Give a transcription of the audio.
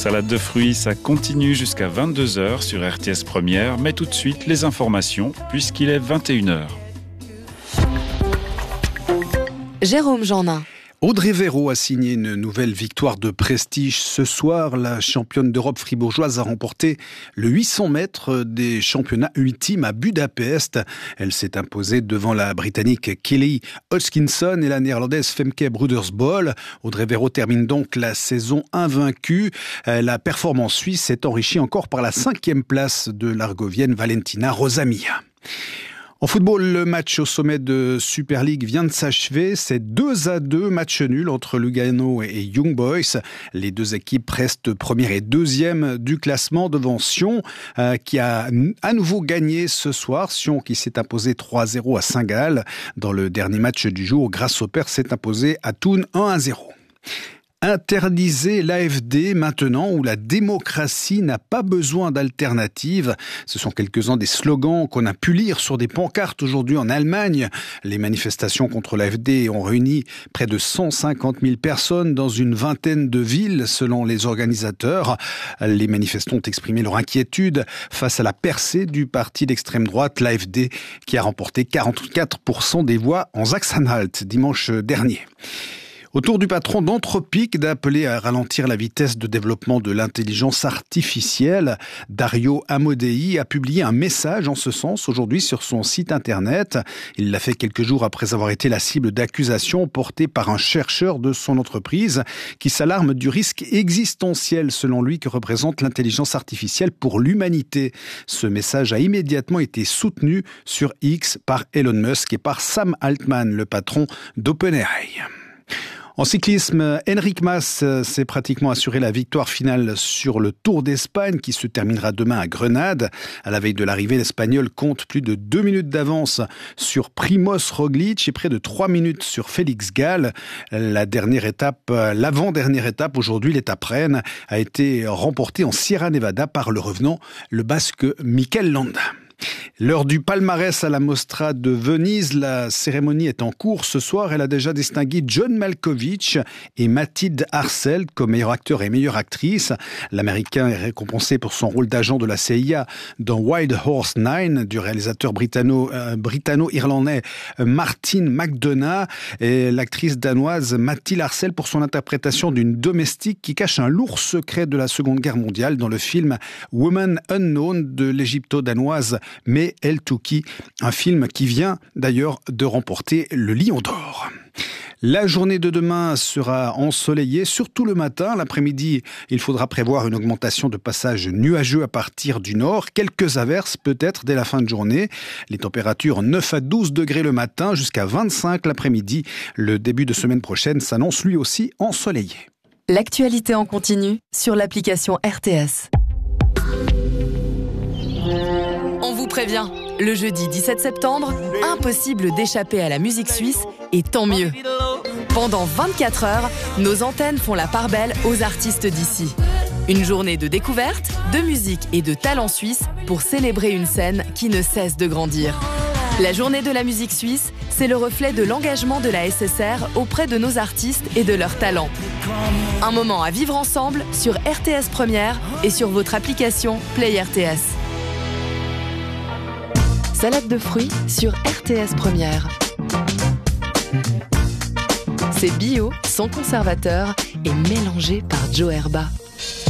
Salade de fruits, ça continue jusqu'à 22h sur RTS Première, mais tout de suite les informations puisqu'il est 21h. Jérôme Jeannin. Audrey Véro a signé une nouvelle victoire de prestige ce soir. La championne d'Europe fribourgeoise a remporté le 800 mètres des championnats ultimes à Budapest. Elle s'est imposée devant la Britannique Kelly Hodgkinson et la Néerlandaise Femke Brudersbol. Audrey Véro termine donc la saison invaincue. La performance suisse s'est enrichie encore par la 5e place de l'Argovienne Valentina Rosamia. En football, le match au sommet de Super League vient de s'achever. C'est 2-2, match nul entre Lugano et Young Boys. Les deux équipes restent première et deuxième du classement devant Sion, qui a à nouveau gagné ce soir. Sion qui s'est imposé 3-0 à Saint-Gall. Dans le dernier match du jour, grâce au Perse s'est imposé à Thun 1-0. Interdisez l'AfD maintenant où la démocratie n'a pas besoin d'alternative. Ce sont quelques-uns des slogans qu'on a pu lire sur des pancartes aujourd'hui en Allemagne. Les manifestations contre l'AfD ont réuni près de 150 000 personnes dans une vingtaine de villes selon les organisateurs. Les manifestants ont exprimé leur inquiétude face à la percée du parti d'extrême droite, l'AfD, qui a remporté 44% des voix en Sachsen-Anhalt dimanche dernier. Autour du patron d'Anthropic d'appeler à ralentir la vitesse de développement de l'intelligence artificielle, Dario Amodei a publié un message en ce sens aujourd'hui sur son site internet. Il l'a fait quelques jours après avoir été la cible d'accusations portées par un chercheur de son entreprise qui s'alarme du risque existentiel selon lui que représente l'intelligence artificielle pour l'humanité. Ce message a immédiatement été soutenu sur X par Elon Musk et par Sam Altman, le patron d'OpenAI. En cyclisme, Enric Mas s'est pratiquement assuré la victoire finale sur le Tour d'Espagne qui se terminera demain à Grenade. À la veille de l'arrivée, l'Espagnol compte plus de 2 minutes d'avance sur Primoz Roglic et près de 3 minutes sur Félix Gall. L'avant-dernière étape, aujourd'hui, l'étape Rennes, a été remportée en Sierra Nevada par le revenant, le Basque Mikel Landa. L'heure du palmarès à la Mostra de Venise, la cérémonie est en cours ce soir. Elle a déjà distingué John Malkovich et Mathilde Arcel comme meilleur acteur et meilleure actrice. L'Américain est récompensé pour son rôle d'agent de la CIA dans Wild Horse 9 du réalisateur britanno-irlandais Martin McDonagh et l'actrice danoise Mathilde Arcel pour son interprétation d'une domestique qui cache un lourd secret de la Seconde Guerre mondiale dans le film Woman Unknown de l'égypto-danoise May El-Touki, un film qui vient d'ailleurs de remporter le Lion d'Or. La journée de demain sera ensoleillée, surtout le matin. L'après-midi, il faudra prévoir une augmentation de passages nuageux à partir du nord. Quelques averses peut-être dès la fin de journée. Les températures 9 à 12 degrés le matin, jusqu'à 25 l'après-midi. Le début de semaine prochaine s'annonce lui aussi ensoleillé. L'actualité en continu sur l'application RTS. On vous prévient, le jeudi 17 septembre, impossible d'échapper à la musique suisse et tant mieux. Pendant 24 heures, nos antennes font la part belle aux artistes d'ici. Une journée de découverte, de musique et de talent suisse pour célébrer une scène qui ne cesse de grandir. La journée de la musique suisse, c'est le reflet de l'engagement de la SSR auprès de nos artistes et de leurs talents. Un moment à vivre ensemble sur RTS Première et sur votre application Play RTS. Salade de fruits sur RTS Première. C'est bio, sans conservateur et mélangé par Joe Herba.